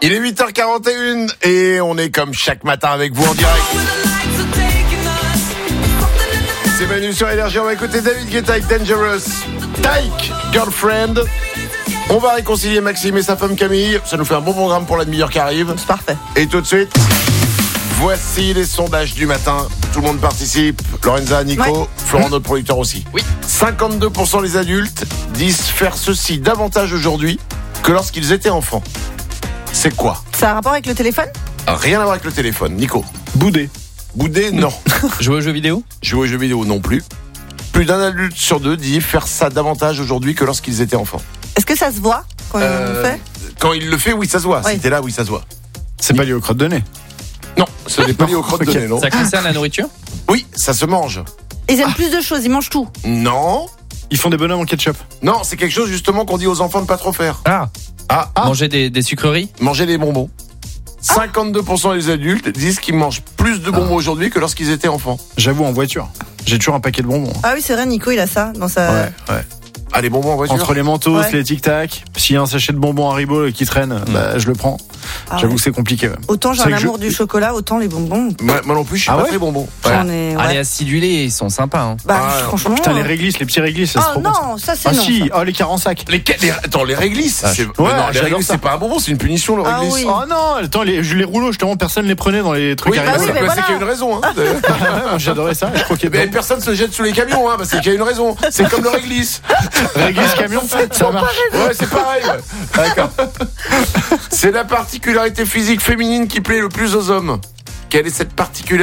Il est 8h41 et on est comme chaque matin avec vous en direct. C'est Manu sur Énergie, on va écouter David Guetta avec Dangerous. Tyke, Girlfriend. On va réconcilier Maxime et sa femme Camille. Ça nous fait un bon programme pour la demi-heure qui arrive. C'est parfait. Et tout de suite, voici les sondages du matin. Tout le monde participe. Lorenza, Nico, ouais. Florent, notre producteur aussi. Oui. 52% des adultes disent faire ceci davantage aujourd'hui que lorsqu'ils étaient enfants. C'est quoi ? Ça a un rapport avec le téléphone ? Rien à voir avec le téléphone. Nico. Bouder. Bouder, non. Jouer aux jeux vidéo ? Jouer aux jeux vidéo, non plus. Plus d'un adulte sur deux dit faire ça davantage aujourd'hui que lorsqu'ils étaient enfants. Est-ce que ça se voit quand on le fait ? Quand il le fait, oui, ça se voit. Oui. Si t'es là, oui, ça se voit. C'est pas lié aux crottes de nez. Non, ce n'est pas lié aux crottes de nez, non. Ça concerne la nourriture ? Oui, ça se mange. Ils aiment plus de choses, ils mangent tout. Non. Ils font des bonhommes en ketchup. Non, c'est quelque chose justement qu'on dit aux enfants de pas trop faire. Manger des sucreries ? Manger des bonbons. 52% des adultes disent qu'ils mangent plus de bonbons aujourd'hui que lorsqu'ils étaient enfants. J'avoue, en voiture. J'ai toujours un paquet de bonbons. Ah oui, c'est vrai, Nico, il a ça dans sa... Ouais. Ah, les bonbons en voiture. Entre les mentos, Ouais. les tic-tac, s'il y a un sachet de bonbons Haribo qui traîne, bah, je le prends. Ah J'avoue ouais. que c'est compliqué. Ouais. Autant j'ai C'est un que amour du chocolat, autant les bonbons. Moi non plus, je suis Ah pas ouais très bonbon. J'en ai... Ah, ouais. les acidulés, ils sont sympas. Hein. Bah Ah, franchement... Putain, les réglisses, les petits réglisses, c'est Ah trop bon. non, ça c'est Ah non. si, ça. oh les 40 Attends, les réglisses. C'est... Ouais, non, les j'adore réglisses, ça. c'est pas un bonbon, c'est une punition, le Ah réglisse. oui. Oh non, attends, les rouleaux, justement, personne les prenait dans les trucs Oui, à bah oui, c'est mais c'est voilà. qu'il y a une raison. Hein. Ouais, moi j'adorais ça, je croquais Mais dedans. personne se jette sous les camions, hein, parce qu'il y a une raison. C'est comme le réglisse. Réglisse camion, ça marche. Ouais, c'est pareil. Ouais. D'accord. C'est la particularité physique féminine qui plaît le plus aux hommes. Quelle est cette particularité ?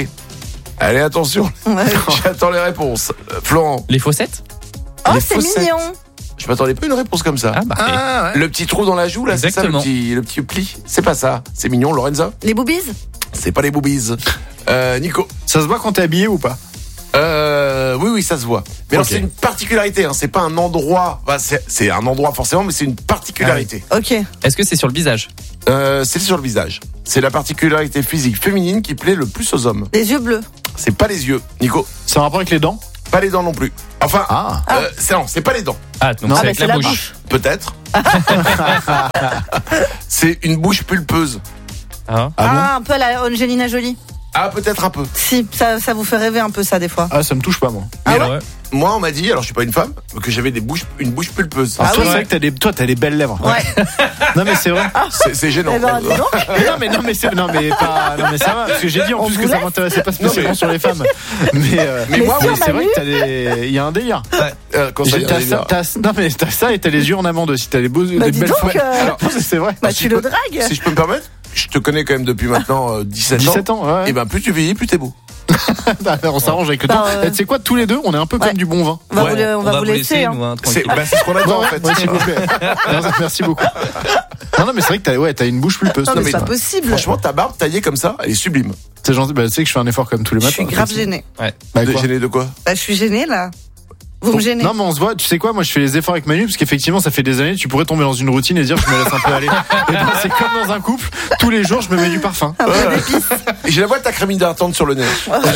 Allez, attention. Ouais. J'attends les réponses. Florent. Les fossettes ? Oh, Les c'est fossettes. mignon. Je m'attendais pas à une réponse comme ça. Ouais. Le petit trou dans la joue, là, c'est ça, Exactement. le petit pli. C'est pas ça. C'est mignon, Lorenza. Les boobies ? C'est pas les boobies. Nico. Ça se voit quand t'es habillé ou pas? Oui, ça se voit. Mais alors, Ok. c'est une particularité, hein. C'est pas un endroit. Enfin, c'est un endroit forcément, mais c'est une particularité. Ok. Est-ce que c'est sur le visage ? C'est sur le visage. C'est la particularité physique féminine qui plaît le plus aux hommes. Les yeux bleus. C'est pas les yeux, Nico. C'est un rapport avec les dents? Pas les dents non plus. Enfin, Ah. c'est pas les dents. Ah, donc Non, c'est bah, avec c'est la la bouche. bouche. Peut-être. C'est une bouche pulpeuse. Ah. Ah, un peu à la Angelina Jolie. Ah, peut-être un peu. Si, ça vous fait rêver un peu ça des fois. Ah, ça me touche pas, moi. Mais Ah alors, moi, on m'a dit, alors je suis pas une femme, que j'avais une bouche pulpeuse. Ah, toi, oui. c'est vrai que t'as des belles lèvres. Ouais. Non, mais c'est vrai. C'est gênant. Eh ben, dis donc. non, mais ça va. Parce que j'ai dit en On plus vous que ça laisse. m'intéressait pas spécialement Non, mais- sur les femmes. Mais Mais moi, sûr, oui, c'est vrai Manu. que il y a un délire. quand ça, il y a T'as des ça, gars. non, mais t'as ça et t'as les yeux en amande aussi. T'as des Bah, dis belles donc, femmes. alors, c'est vrai. Bah, si tu je le peux- dragues. Si je peux me permettre, je te connais quand même depuis maintenant 17 ans. 17 ans, ouais. Et ben, plus tu vieillis, plus t'es beau. Alors, on s'arrange avec le Bah, temps. ouais. Et tu sais quoi, tous les deux, on est un peu Ouais. comme du bon vin. On va, Ouais, on va vous laisser. Hein. nous, hein, C'est tranquille. ce qu'on attend en Ouais, fait. ouais, s'il vous plaît. Merci beaucoup. Non, mais c'est vrai que t'as une bouche pulpeuse. Non, mais mais c'est pas toi, possible. Franchement, ta barbe taillée comme ça, elle est sublime. C'est gentil. Bah, tu sais que je fais un effort comme tous les Je matins. suis grave gênée. Bah, De quoi gêné de quoi? Bah, je suis gênée là. Vous me gênez. Non, mais on se voit, tu sais quoi, moi je fais les efforts avec Manu parce qu'effectivement ça fait des années, tu pourrais tomber dans une routine et dire je me laisse un peu aller. Et ben, c'est comme dans un couple, tous les jours je me mets du parfum. Un peu d'épices. Et j'ai la voix de ta crème hydratante sur le nez.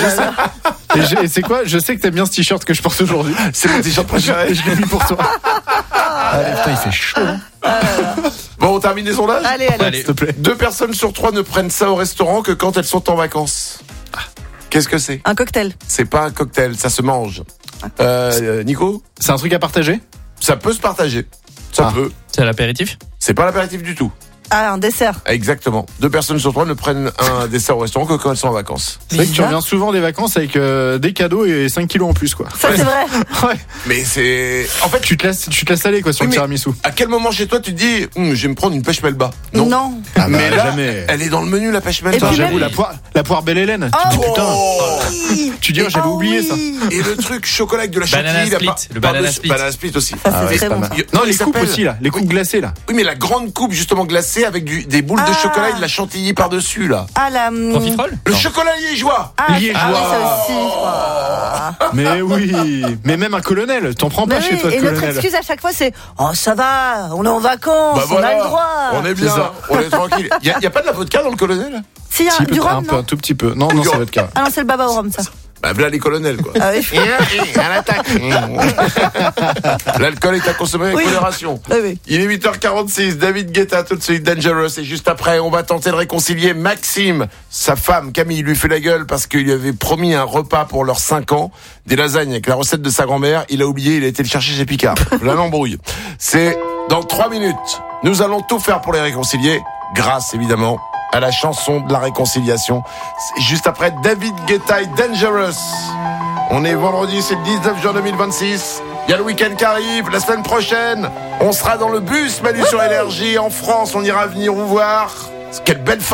Et c'est quoi, je sais que t'aimes bien ce t-shirt que je porte aujourd'hui. C'est mon t-shirt préféré. Je l'ai mis pour toi. Allez, putain, il fait chaud. Hein. Bon, on termine les sondages. Allez. S'il te plaît. 2 personnes sur 3 ne prennent ça au restaurant que quand elles sont en vacances. Qu'est-ce que c'est? Un cocktail. C'est pas un cocktail, ça se mange. Nico, C'est un truc à partager? ça peut se partager. Ça Ah. peut. C'est à l'apéritif ? C'est pas l'apéritif du tout. Ah, un dessert. Exactement. 2 personnes sur 3 ne prennent un dessert au restaurant que quand elles sont en vacances. C'est vrai que tu Bizarre. reviens souvent des vacances avec des cadeaux et 5 kilos en plus, quoi. Ça, c'est vrai. Ouais. Mais c'est... En fait, Tu te laisses aller, quoi, sur Oui, le mais- tiramisu. à quel moment chez toi tu te dis je vais me prendre une pêche melba? Non. Ah, Mais bah, là, jamais. elle est dans le menu, la pêche melba. Et puis J'avoue, même- la poire belle Hélène. Oh, Tu te dis, putain. oui. Tu dis, oh, j'avais Oh, oublié oui. ça. Et le truc chocolat avec de la Banana chantilly. split, le banana split. Banana split aussi. Ça, Ah c'est ouais, très pas bon. mal. Il- Non, il les coupes s'appelle- aussi, là. Les coupes glacées, là. Oui, mais la grande coupe justement glacée avec des boules de Ah. chocolat et de la chantilly par-dessus là. Ah, la. Profiterole ? Le chocolat liégeois. Ah, Liégeois. ah, oui, ça aussi. Ah. Mais oui. Mais même un colonel. T'en prends pas Mais chez oui, toi de et notre colonel. excuse à chaque fois, c'est oh, ça va, on est en vacances, Bah on a le droit. On est C'est bien, ça. on est tranquille. Y a pas de la vodka dans le colonel? S'il y a Si, du peut-être rhum, un peu, non un tout petit peu. Non, non, ça va être cas. Ah non, c'est le baba au rhum, ça. Bah, voilà les colonels, quoi. Ah oui. À l'attaque. L'alcool est à consommer avec Oui. modération. Ah oui. Il est 8h46, David Guetta tout de suite, Dangerous. Et juste après, on va tenter de réconcilier Maxime. Sa femme, Camille, lui fait la gueule parce qu'il lui avait promis un repas pour leurs 5 ans. Des lasagnes avec la recette de sa grand-mère. Il a oublié, il a été le chercher chez Picard. Là, l'embrouille. C'est dans 3 minutes. Nous allons tout faire pour les réconcilier. Grâce, évidemment, à la chanson de la réconciliation. C'est juste après David Guetta et Dangerous. On est vendredi, c'est le 19 juin 2026. Il y a le week-end qui arrive. La semaine prochaine, on sera dans le bus Manu sur Énergie en France. On ira venir vous voir. Quelle belle